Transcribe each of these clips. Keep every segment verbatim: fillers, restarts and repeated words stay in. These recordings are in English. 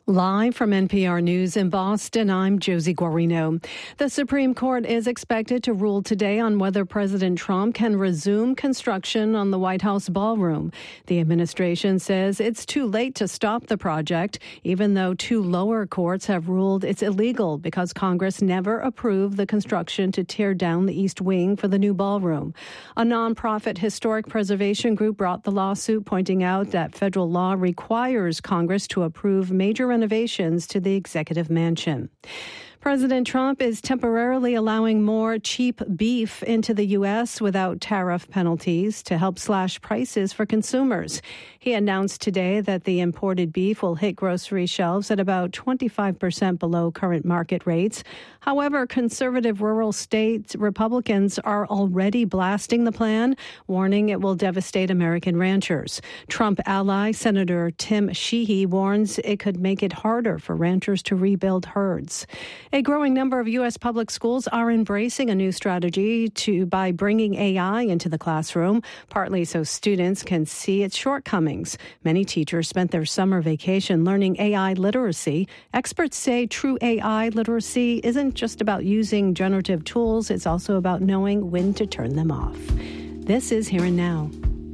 Live from N P R News in Boston, I'm Josie Guarino. The Supreme Court is expected to rule today on whether President Trump can resume construction on the White House ballroom. The administration says it's too late to stop the project, even though two lower courts have ruled it's illegal because Congress never approved the construction to tear down the East Wing for the new ballroom. A nonprofit historic preservation group brought the lawsuit, pointing out that federal law requires Congress to approve major renovations to the executive mansion. President Trump is temporarily allowing more cheap beef into the U S without tariff penalties to help slash prices for consumers. He announced today that the imported beef will hit grocery shelves at about twenty-five percent below current market rates. However, conservative rural state Republicans are already blasting the plan, warning it will devastate American ranchers. Trump ally Senator Tim Sheehy warns it could make it harder for ranchers to rebuild herds. A growing number of U S public schools are embracing a new strategy to by bringing A I into the classroom, partly so students can see its shortcomings. Many teachers spent their summer vacation learning A I literacy. Experts say true A I literacy isn't just about using generative tools, it's also about knowing when to turn them off. This is Here and Now.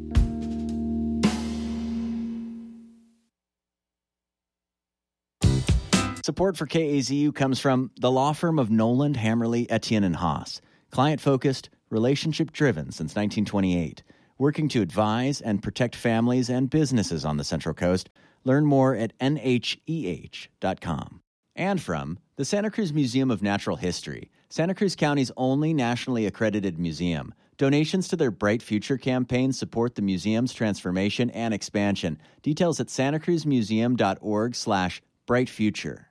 Support for K A Z U comes from the law firm of Noland, Hammerly, Etienne and Haas. Client-focused, relationship-driven since nineteen twenty-eight. Working to advise and protect families and businesses on the Central Coast. Learn more at N H E H dot com. And from the Santa Cruz Museum of Natural History, Santa Cruz County's only nationally accredited museum. Donations to their Bright Future campaign support the museum's transformation and expansion. Details at santacruzmuseum.org slash bright future.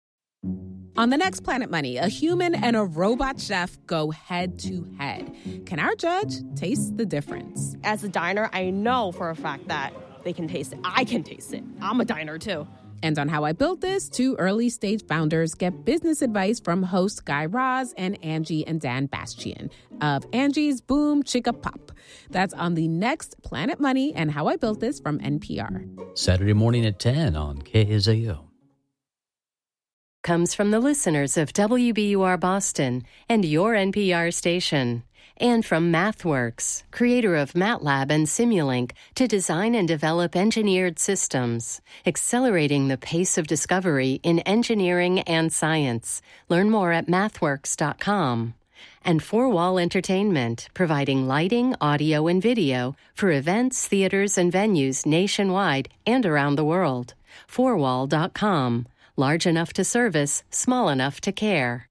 On the next Planet Money, a human and a robot chef go head to head. Can our judge taste the difference? As a diner, I know for a fact that they can taste it. I can taste it. I'm a diner too. And on How I Built This, two early-stage founders get business advice from host Guy Raz and Angie and Dan Bastian of Angie's Boom Chicka Pop. That's on the next Planet Money and How I Built This from N P R. Saturday morning at ten on K A Z U. Comes from the listeners of W B U R Boston and your N P R station. And from MathWorks, creator of MATLAB and Simulink, to design and develop engineered systems, accelerating the pace of discovery in engineering and science. Learn more at mathworks dot com. And Four Wall Entertainment, providing lighting, audio, and video for events, theaters, and venues nationwide and around the world. four wall dot com. Large enough to service, small enough to care.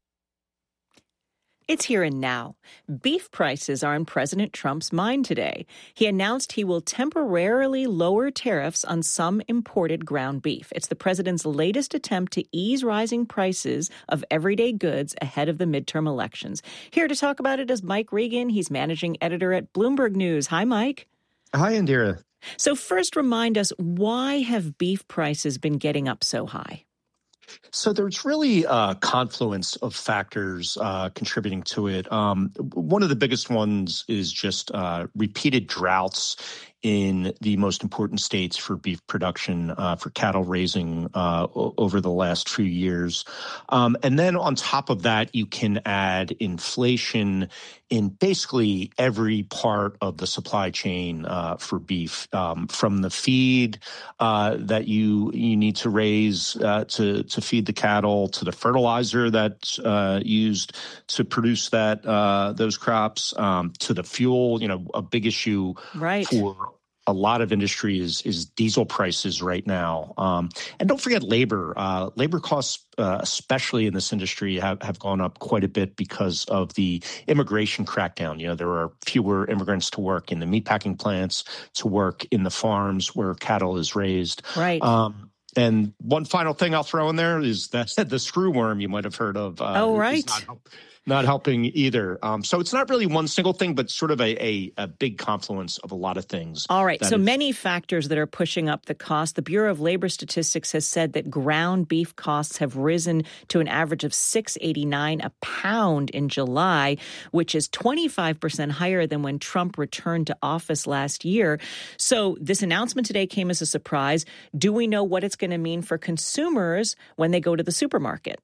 It's Here and Now. Beef prices are on President Trump's mind today. He announced he will temporarily lower tariffs on some imported ground beef. It's the president's latest attempt to ease rising prices of everyday goods ahead of the midterm elections. Here to talk about it is Mike Regan. He's managing editor at Bloomberg News. Hi, Mike. Hi, Indira. So first, remind us, why have beef prices been getting up so high? So there's really a confluence of factors uh, contributing to it. Um, one of the biggest ones is just uh, repeated droughts in the most important states for beef production, uh, for cattle raising uh, o- over the last few years. Um, and then on top of that, you can add inflation in basically every part of the supply chain uh, for beef, um, from the feed uh, that you you need to raise uh, to, to feed the cattle, to the fertilizer that's uh, used to produce that uh, those crops, um, to the fuel. You know, a big issue right. for a lot of industry is is diesel prices right now. Um, and don't forget labor. Uh, labor costs, uh, especially in this industry, have, have gone up quite a bit because of the immigration crackdown. You know, there are fewer immigrants to work in the meatpacking plants, to work in the farms where cattle is raised. Right. Um, and one final thing I'll throw in there is that the screw worm you might have heard of. Uh, oh, right. Is not, not helping either. Um, so it's not really one single thing, but sort of a, a, a big confluence of a lot of things. All right. So is- many factors that are pushing up the cost. The Bureau of Labor Statistics has said that ground beef costs have risen to an average of six dollars and eighty-nine cents a pound in July, which is twenty-five percent higher than when Trump returned to office last year. So this announcement today came as a surprise. Do we know what it's going to mean for consumers when they go to the supermarket?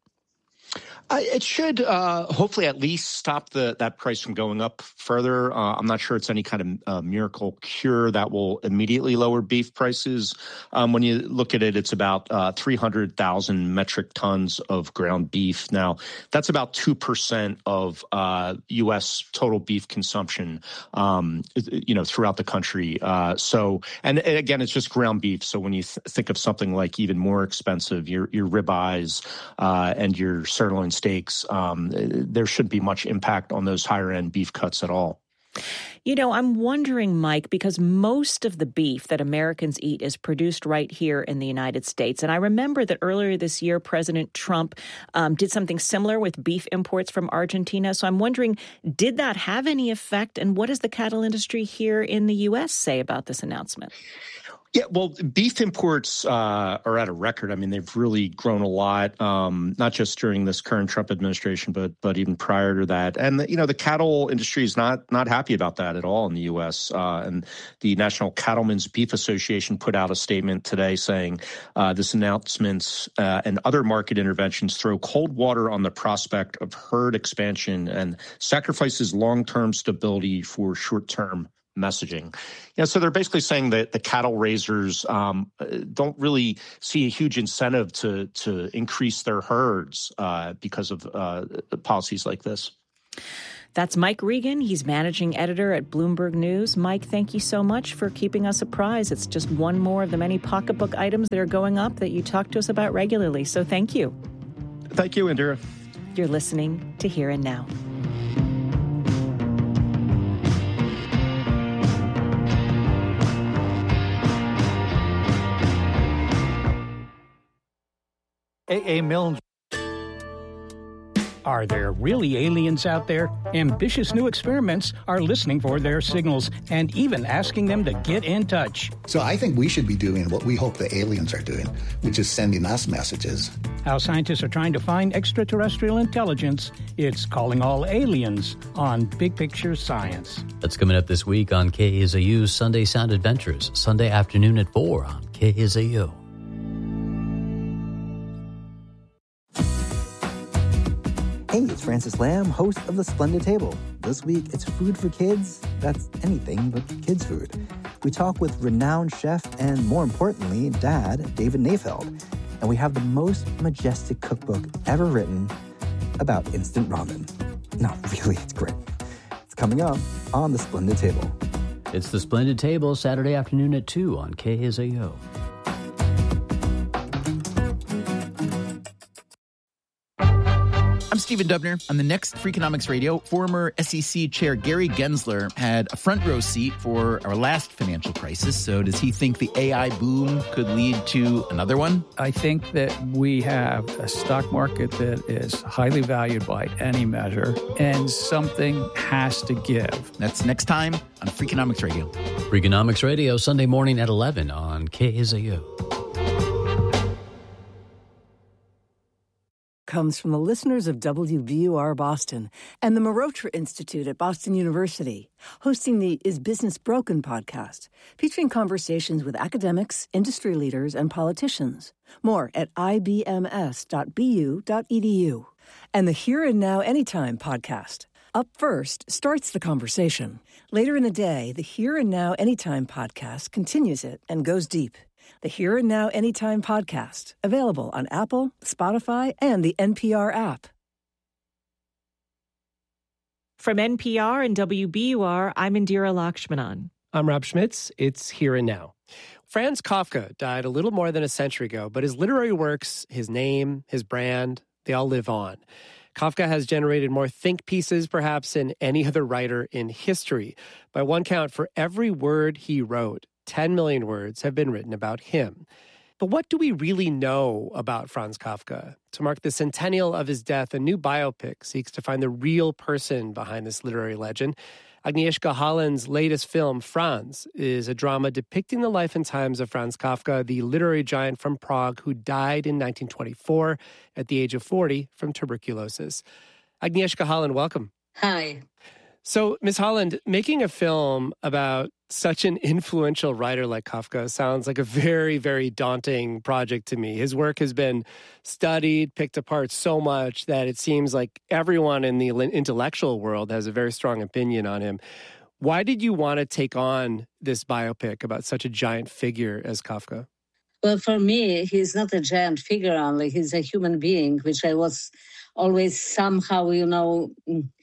Uh, it should uh, hopefully at least stop the that price from going up further. Uh, I'm not sure it's any kind of uh, miracle cure that will immediately lower beef prices. Um, when you look at it, it's about uh, three hundred thousand metric tons of ground beef. Now, that's about two percent of uh, U S total beef consumption, um, you know, throughout the country. Uh, so, and, and again, it's just ground beef. So when you th- think of something like even more expensive, your your ribeyes uh, and your sirloin steaks, um, there shouldn't be much impact on those higher end beef cuts at all. You know, I'm wondering, Mike, because most of the beef that Americans eat is produced right here in the United States. And I remember that earlier this year, President Trump um, did something similar with beef imports from Argentina. So I'm wondering, did that have any effect? And what does the cattle industry here in the U S say about this announcement? Yeah, well, beef imports uh, are at a record. I mean, they've really grown a lot, um, not just during this current Trump administration, but but even prior to that. And, the, you know, the cattle industry is not not happy about that at all in the U S. Uh, and the National Cattlemen's Beef Association put out a statement today saying uh, this announcement uh, and other market interventions throw cold water on the prospect of herd expansion and sacrifices long-term stability for short-term messaging. Yeah, so they're basically saying that the cattle raisers um, don't really see a huge incentive to to increase their herds uh, because of uh, policies like this. That's Mike Regan. He's managing editor at Bloomberg News. Mike, thank you so much for keeping us apprised. It's just one more of the many pocketbook items that are going up that you talk to us about regularly. So thank you. Thank you, Indira. You're listening to Here and Now. A A. Milne. Are there really aliens out there? Ambitious new experiments are listening for their signals and even asking them to get in touch. So I think we should be doing what we hope the aliens are doing, which is sending us messages. How scientists are trying to find extraterrestrial intelligence. It's Calling All Aliens on Big Picture Science. That's coming up this week on K A Z U's Sunday Sound Adventures, Sunday afternoon at four on K A Z U. Hey, it's Francis Lamb, host of The Splendid Table. This week, it's food for kids. That's anything but kids' food. We talk with renowned chef and, more importantly, dad, David Nafeld. And we have the most majestic cookbook ever written about instant ramen. No, really, it's great. It's coming up on The Splendid Table. It's The Splendid Table, Saturday afternoon at two on K A Z U. I'm Stephen Dubner. On the next Freakonomics Radio, former S E C Chair Gary Gensler had a front row seat for our last financial crisis. So does he think the A I boom could lead to another one? I think that we have a stock market that is highly valued by any measure, and something has to give. That's next time on Freakonomics Radio. Freakonomics Radio, Sunday morning at eleven on K A Z U. Comes from the listeners of W B U R Boston and the Marotra Institute at Boston University, hosting the Is Business Broken podcast, featuring conversations with academics, industry leaders, and politicians. More at I B M S dot B U dot E D U. And the Here and Now Anytime podcast. Up First starts the conversation. Later in the day, the Here and Now Anytime podcast continues it and goes deep. The Here and Now Anytime podcast, available on Apple, Spotify, and the N P R app. From N P R and W B U R, I'm Indira Lakshmanan. I'm Rob Schmitz. It's Here and Now. Franz Kafka died a little more than a century ago, but his literary works, his name, his brand, they all live on. Kafka has generated more think pieces, perhaps, than any other writer in history. By one count, for every word he wrote, ten million words have been written about him. But what do we really know about Franz Kafka? To mark the centennial of his death, a new biopic seeks to find the real person behind this literary legend. Agnieszka Holland's latest film, Franz, is a drama depicting the life and times of Franz Kafka, the literary giant from Prague who died in nineteen twenty-four at the age of forty from tuberculosis. Agnieszka Holland, welcome. Hi. So, Miz Holland, making a film about such an influential writer like Kafka sounds like a very, very daunting project to me. His work has been studied, picked apart so much that it seems like everyone in the intellectual world has a very strong opinion on him. Why did you want to take on this biopic about such a giant figure as Kafka? Well, for me, he's not a giant figure only. He's a human being, which I was always somehow, you know,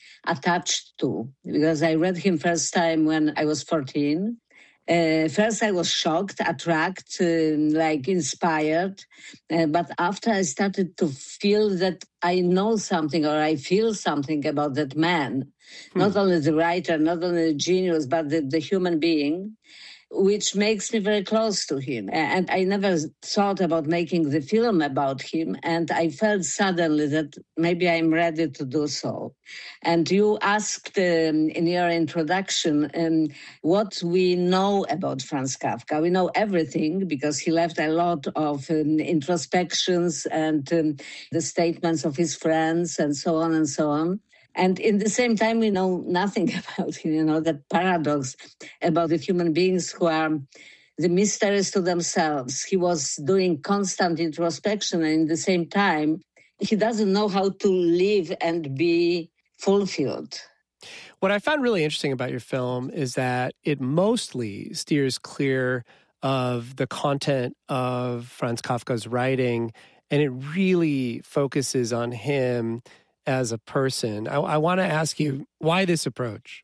attached to, because I read him first time when I was fourteen. Uh, first, I was shocked, attracted, uh, like inspired. Uh, but after I started to feel that I know something or I feel something about that man, hmm. not only the writer, not only the genius, but the, the human being, which makes me very close to him. And I never thought about making the film about him. And I felt suddenly that maybe I'm ready to do so. And you asked um, in your introduction um, what we know about Franz Kafka. We know everything because he left a lot of um, introspections and um, the statements of his friends and so on and so on. And in the same time, we know nothing about him, you know, that paradox about the human beings who are the mysteries to themselves. He was doing constant introspection, and in the same time, he doesn't know how to live and be fulfilled. What I found really interesting about your film is that it mostly steers clear of the content of Franz Kafka's writing, and it really focuses on him as a person. I, I want to ask you, why this approach?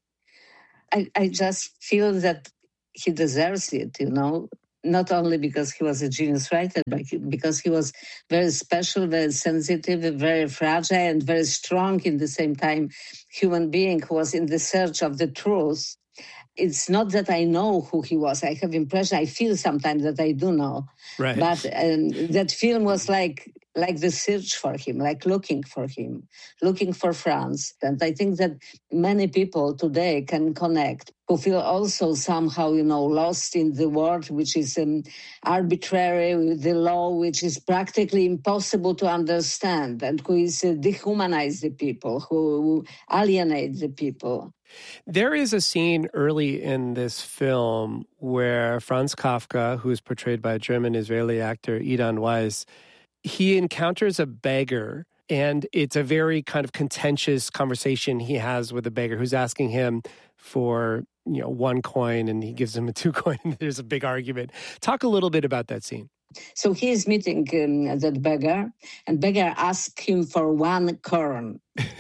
I, I just feel that he deserves it, you know, not only because he was a genius writer, but because he was very special, very sensitive, very fragile, and very strong in the same time human being who was in the search of the truth. It's not that I know who he was. I have impression, I feel sometimes that I do know. Right. But um, that film was like like the search for him, like looking for him, looking for Franz. And I think that many people today can connect, who feel also somehow, you know, lost in the world, which is um, arbitrary, with the law, which is practically impossible to understand, and who is uh, dehumanize the people, who alienate the people. There is a scene early in this film where Franz Kafka, who is portrayed by German-Israeli actor Idan Weiss, he encounters a beggar, and it's a very kind of contentious conversation he has with a beggar who's asking him for, you know, one coin, and he gives him a two coin, and there's a big argument. Talk a little bit about that scene. So he is meeting um, that beggar, and beggar asks him for one korun.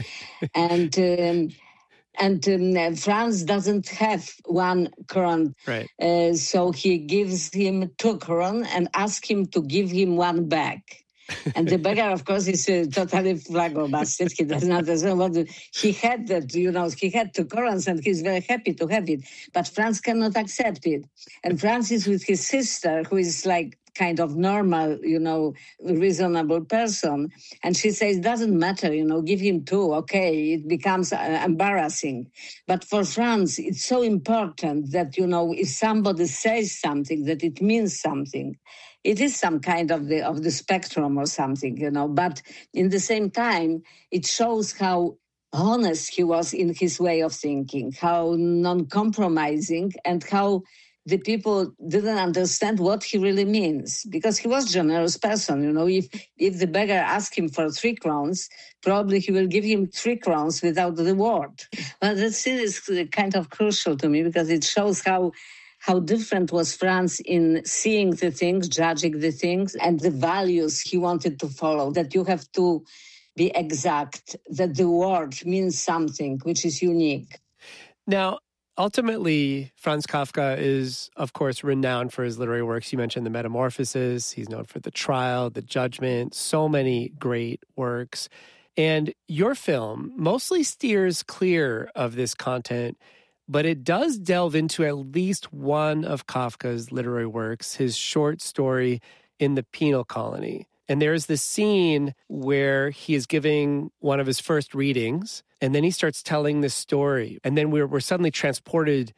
and... Um, And um, Franz doesn't have one korun. Right. Uh, so he gives him two korun and asks him to give him one back. And the beggar, of course, is uh, totally flabbergasted. He doesn't understand what the, he had that, you know, he had two koruns and he's very happy to have it. But Franz cannot accept it. And Franz is with his sister, who is like kind of normal, you know, reasonable person. And she says, doesn't matter, you know, give him two, okay, it becomes uh, embarrassing. But for Franz, it's so important that, you know, if somebody says something, that it means something. It is some kind of the of the spectrum or something, you know, but in the same time, it shows how honest he was in his way of thinking, how non-compromising, and how the people didn't understand what he really means, because he was a generous person. You know, if if the beggar asked him for three crowns, probably he will give him three crowns without the word. But that scene is kind of crucial to me because it shows how how different was Franz in seeing the things, judging the things, and the values he wanted to follow, that you have to be exact, that the word means something which is unique. Now, ultimately, Franz Kafka is, of course, renowned for his literary works. You mentioned The Metamorphoses. He's known for The Trial, The Judgment, so many great works. And your film mostly steers clear of this content, but it does delve into at least one of Kafka's literary works, his short story, in the penal colony. And there's this scene where he is giving one of his first readings, and then he starts telling this story. And then we're, we're suddenly transported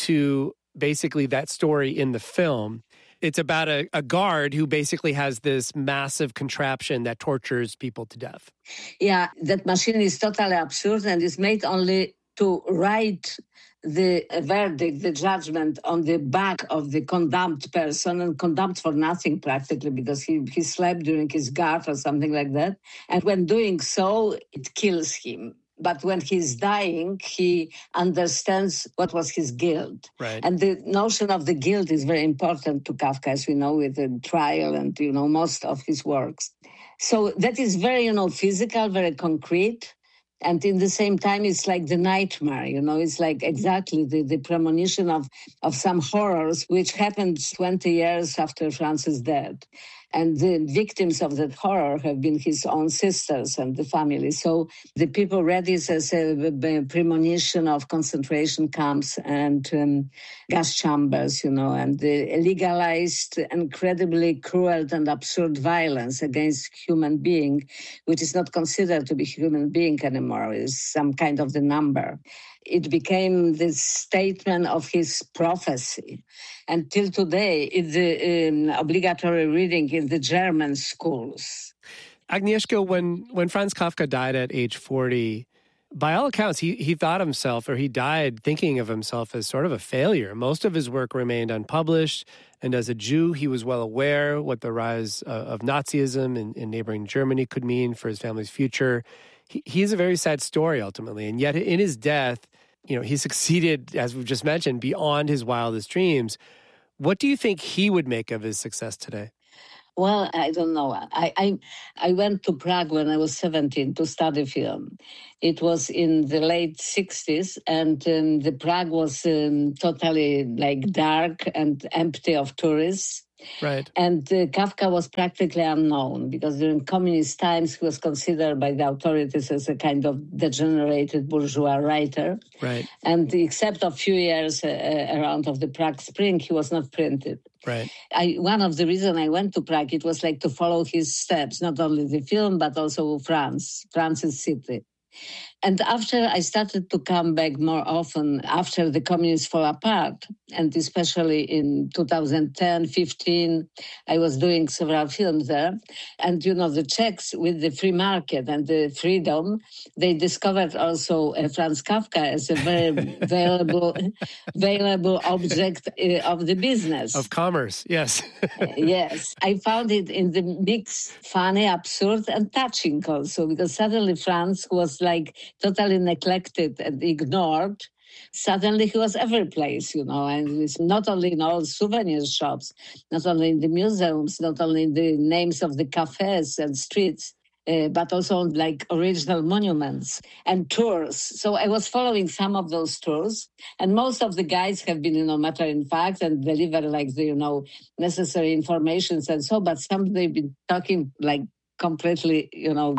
to basically that story in the film. It's about a, a guard who basically has this massive contraption that tortures people to death. Yeah, that machine is totally absurd and is made only to write the verdict, the judgment on the back of the condemned person, and condemned for nothing practically because he, he slept during his guard or something like that. And when doing so, it kills him. But when he's dying, he understands what was his guilt. Right. And the notion of the guilt is very important to Kafka, as we know, with the trial and, you know, most of his works. So that is very, you know, physical, very concrete. And in the same time, it's like the nightmare, you know, it's like exactly the, the premonition of, of some horrors, which happened twenty years after Franz's death. And the victims of that horror have been his own sisters and the family. So the people read this as a, a premonition of concentration camps and um, gas chambers, you know, and the legalized, incredibly cruel and absurd violence against human being, which is not considered to be human being anymore, is some kind of the number. It became the statement of his prophecy. Until today, it's the um, obligatory reading in the German schools. Agnieszka, when, when Franz Kafka died at age forty, by all accounts, he, he thought of himself, or he died thinking of himself as sort of a failure. Most of his work remained unpublished, and as a Jew, he was well aware what the rise uh, of Nazism in, in neighboring Germany could mean for his family's future. He, he is a very sad story, ultimately, and yet in his death, you know, he succeeded, as we've just mentioned, beyond his wildest dreams. What do you think he would make of his success today? Well, I don't know. I, I I went to Prague when I was seventeen to study film. It was in the late sixties, and um, the Prague was um, totally like dark and empty of tourists. Right. And uh, Kafka was practically unknown because during communist times he was considered by the authorities as a kind of degenerated bourgeois writer. Right. And except a few years uh, around of the Prague Spring, he was not printed. Right. I, one of the reasons I went to Prague, it was like to follow his steps, not only the film, but also France, France's city. And after I started to come back more often after the communists fall apart, and especially in two thousand ten, fifteen, I was doing several films there. And, you know, the Czechs with the free market and the freedom, they discovered also uh, Franz Kafka as a very valuable, valuable object uh, of the business. Of commerce, yes. uh, yes. I found it in the mix, funny, absurd, and touching also, because suddenly Franz was like totally neglected and ignored. Suddenly he was every place, you know, and it's not only in all souvenir shops, not only in the museums, not only in the names of the cafes and streets, uh, but also like original monuments and tours. So I was following some of those tours, and most of the guides have been, you know, matter in fact and deliver like the, you know, necessary informations and so, but some they've been talking like completely, you know,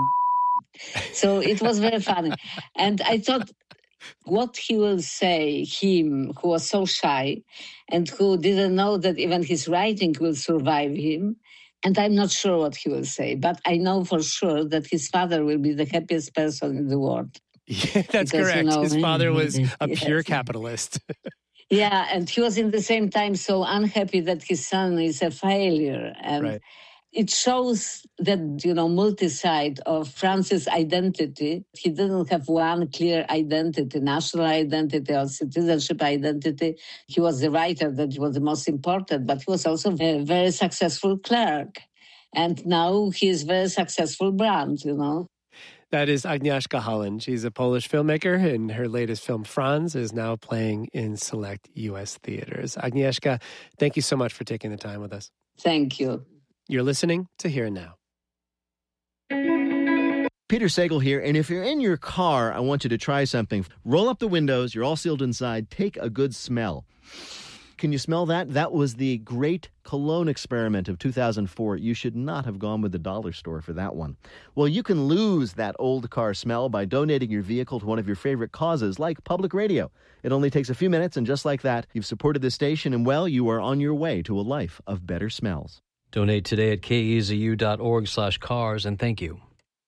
so it was very funny. And I thought what he will say, him who was so shy and who didn't know that even his writing will survive him. And I'm not sure what he will say, but I know for sure that his father will be the happiest person in the world. Yeah, that's because, correct. You know, his father was a yes. pure capitalist. Yeah, and he was in the same time so unhappy that his son is a failure. And right. It shows that, you know, multi-side of Franz's identity. He didn't have one clear identity, national identity or citizenship identity. He was the writer that was the most important, but he was also a very successful clerk. And now he is a very successful brand, you know. That is Agnieszka Holland. She's a Polish filmmaker, and her latest film, Franz, is now playing in select U S theaters. Agnieszka, thank you so much for taking the time with us. Thank you. You're listening to Here and Now. Peter Sagal here, and if you're in your car, I want you to try something. Roll up the windows, you're all sealed inside, take a good smell. Can you smell that? That was the great cologne experiment of two thousand four. You should not have gone with the dollar store for that one. Well, you can lose that old car smell by donating your vehicle to one of your favorite causes, like public radio. It only takes a few minutes, and just like that, you've supported the station, and, well, you are on your way to a life of better smells. Donate today at kezu.org slash cars, and thank you.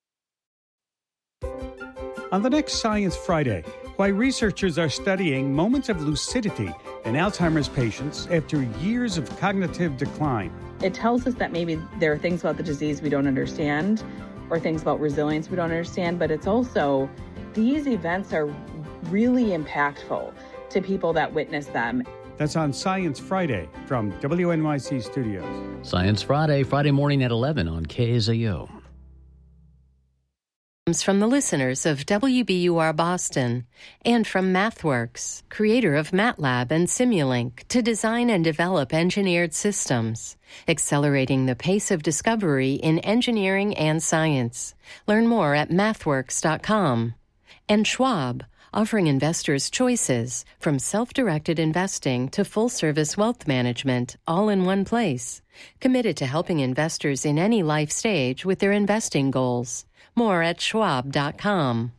On the next Science Friday, why researchers are studying moments of lucidity in Alzheimer's patients after years of cognitive decline. It tells us that maybe there are things about the disease we don't understand or things about resilience we don't understand, but it's also these events are really impactful to people that witness them. That's on Science Friday from W N Y C Studios. Science Friday, Friday morning at eleven on K Z U. From the listeners of W B U R Boston and from MathWorks, creator of MATLAB and Simulink, to design and develop engineered systems, accelerating the pace of discovery in engineering and science. Learn more at mathworks dot com. And Schwab, offering investors choices from self-directed investing to full-service wealth management, all in one place. Committed to helping investors in any life stage with their investing goals. More at schwab dot com.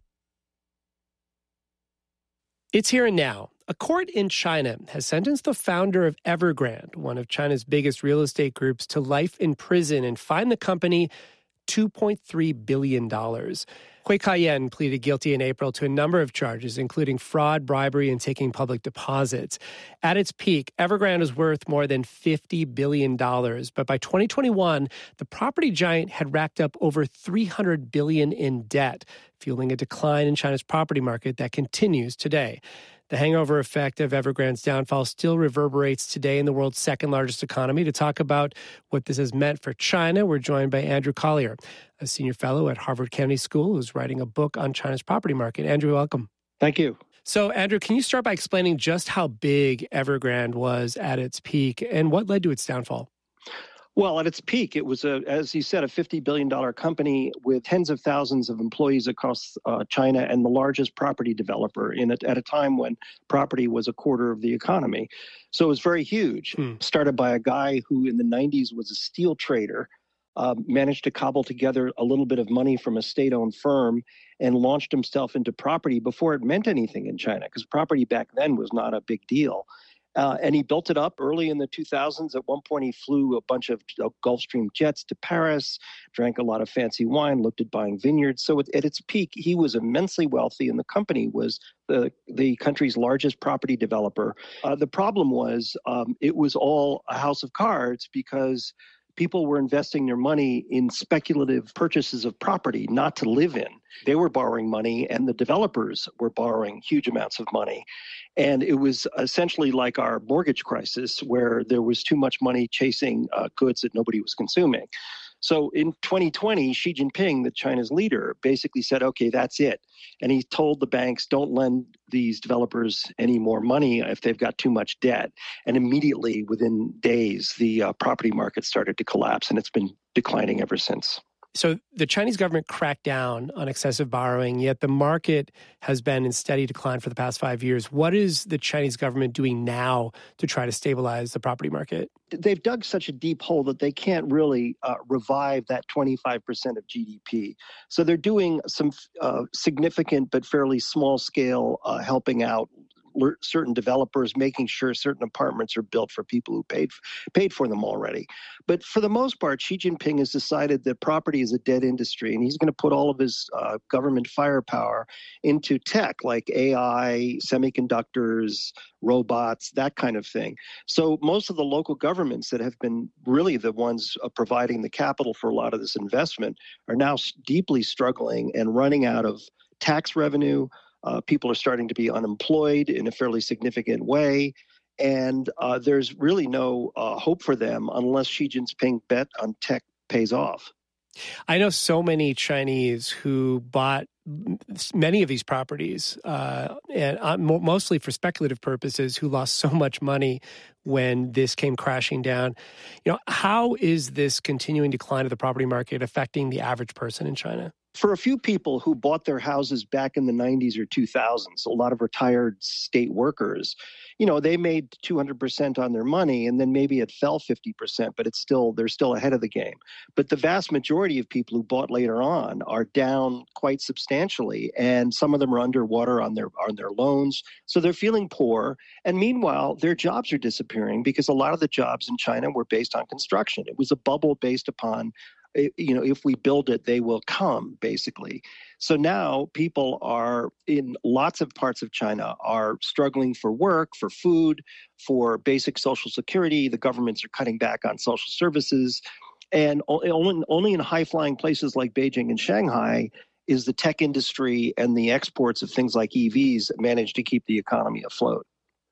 It's here and now. A court in China has sentenced the founder of Evergrande, one of China's biggest real estate groups, to life in prison and fined the company two point three billion dollars. Hui Ka-yen pleaded guilty in April to a number of charges, including fraud, bribery, and taking public deposits. At its peak, Evergrande was worth more than fifty billion dollars. But by twenty twenty-one, the property giant had racked up over three hundred billion dollars in debt, fueling a decline in China's property market that continues today. The hangover effect of Evergrande's downfall still reverberates today in the world's second largest economy. To talk about what this has meant for China, we're joined by Andrew Collier, a senior fellow at Harvard Kennedy School who's writing a book on China's property market. Andrew, welcome. Thank you. So, Andrew, can you start by explaining just how big Evergrande was at its peak and what led to its downfall? Well, at its peak, it was, a, as you said, a fifty billion dollars company with tens of thousands of employees across uh, China and the largest property developer in it at a time when property was a quarter of the economy. So it was very huge. Hmm. Started by a guy who in the nineties was a steel trader, uh, managed to cobble together a little bit of money from a state-owned firm and launched himself into property before it meant anything in China, because property back then was not a big deal. Uh, and he built it up early in the two thousands. At one point, he flew a bunch of uh, Gulfstream jets to Paris, drank a lot of fancy wine, looked at buying vineyards. So at, at its peak, he was immensely wealthy, and the company was the, the country's largest property developer. Uh, the problem was um, it was all a house of cards because people were investing their money in speculative purchases of property, not to live in. They were borrowing money, and the developers were borrowing huge amounts of money. And it was essentially like our mortgage crisis, where there was too much money chasing uh, goods that nobody was consuming. So in twenty twenty, Xi Jinping, the China's leader, basically said, okay, that's it. And he told the banks, don't lend these developers any more money if they've got too much debt. And immediately, within days, the uh, property market started to collapse, and it's been declining ever since. So the Chinese government cracked down on excessive borrowing, yet the market has been in steady decline for the past five years. What is the Chinese government doing now to try to stabilize the property market? They've dug such a deep hole that they can't really uh, revive that twenty-five percent of G D P. So they're doing some uh, significant but fairly small scale uh, helping out certain developers, making sure certain apartments are built for people who paid paid for them already. But for the most part, Xi Jinping has decided that property is a dead industry, and he's going to put all of his uh, government firepower into tech like A I, semiconductors, robots, that kind of thing. So most of the local governments that have been really the ones uh, providing the capital for a lot of this investment are now deeply struggling and running out of tax revenue. Uh, people are starting to be unemployed in a fairly significant way. And uh, there's really no uh, hope for them unless Xi Jinping bet on tech pays off. I know so many Chinese who bought many of these properties, uh, and uh, mostly for speculative purposes, who lost so much money when this came crashing down. You know, how is this continuing decline of the property market affecting the average person in China? For a few people who bought their houses back in the nineties or two thousands, a lot of retired state workers, you know, they made two hundred percent on their money, and then maybe it fell fifty percent, but it's still, they're still ahead of the game. But the vast majority of people who bought later on are down quite substantially, and some of them are underwater on their on their loans. So they're feeling poor. And meanwhile, their jobs are disappearing because a lot of the jobs in China were based on construction. It was a bubble based upon, you know, if we build it, they will come, basically. So now people are in lots of parts of China are struggling for work, for food, for basic social security. The governments are cutting back on social services. And only, only in high-flying places like Beijing and Shanghai is the tech industry and the exports of things like E Vs manage to keep the economy afloat.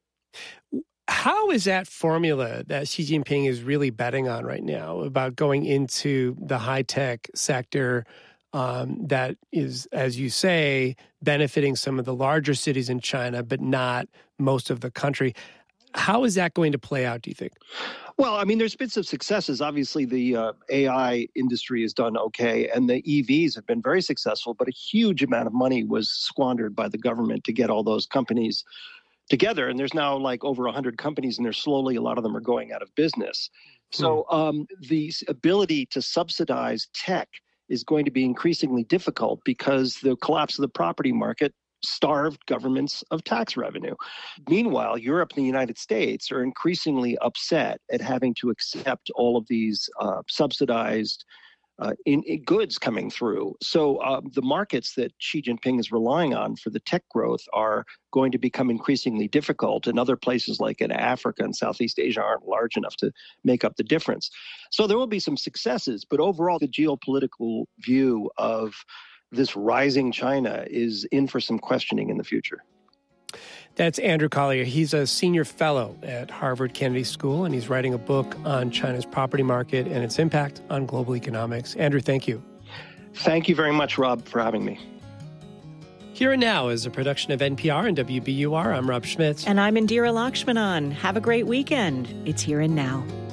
How is that formula that Xi Jinping is really betting on right now about going into the high-tech sector um, that is, as you say, benefiting some of the larger cities in China, but not most of the country? How is that going to play out, do you think? Well, I mean, there's been some successes. Obviously, the uh, A I industry has done okay, and the E Vs have been very successful, but a huge amount of money was squandered by the government to get all those companies together. And there's now like over one hundred companies, and they're slowly, a lot of them are going out of business. So um, the ability to subsidize tech is going to be increasingly difficult because the collapse of the property market starved governments of tax revenue. Meanwhile, Europe and the United States are increasingly upset at having to accept all of these uh, subsidized Uh, in, in goods coming through. So uh, the markets that Xi Jinping is relying on for the tech growth are going to become increasingly difficult, and other places like in Africa and Southeast Asia aren't large enough to make up the difference. So there will be some successes, but overall the geopolitical view of this rising China is in for some questioning in the future. That's Andrew Collier. He's a senior fellow at Harvard Kennedy School, and he's writing a book on China's property market and its impact on global economics. Andrew, thank you. Thank you very much, Rob, for having me. Here and Now is a production of N P R and W B U R. I'm Rob Schmitz. And I'm Indira Lakshmanan. Have a great weekend. It's Here and Now.